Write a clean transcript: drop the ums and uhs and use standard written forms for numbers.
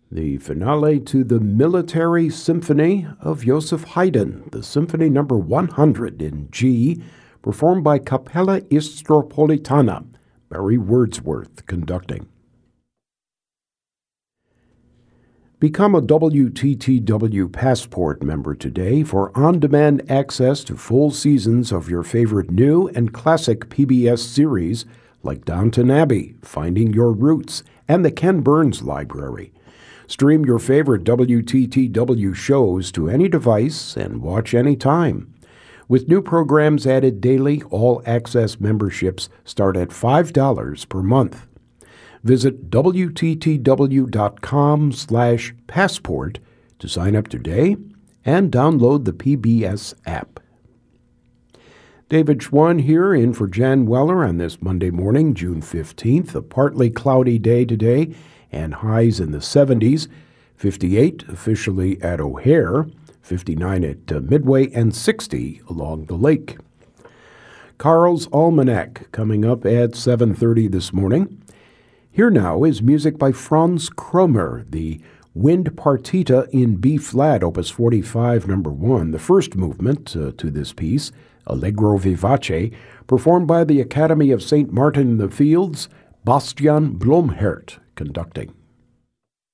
The finale to the Military Symphony of Joseph Haydn, the Symphony No. 100 in G, performed by Capella Istropolitana, Barry Wordsworth conducting. Become a WTTW Passport member today for on-demand access to full seasons of your favorite new and classic PBS series like Downton Abbey, Finding Your Roots, and the Ken Burns Library. Stream your favorite WTTW shows to any device and watch anytime. With new programs added daily, all-access memberships start at $5 per month. Visit WTTW.com/passport to sign up today and download the PBS app. David Schwann here in for Jan Weller on this Monday morning, June 15th, a partly cloudy day today, and highs in the 70s, 58 officially at O'Hare, 59 at Midway, and 60 along the lake. Carl's Almanac coming up at 7:30 this morning. Here now is music by Franz Kromer, the Wind Partita in B-flat, Opus 45, No. 1, the first movement to this piece, Allegro Vivace, performed by the Academy of St. Martin in the Fields, Bastian Blomhert conducting.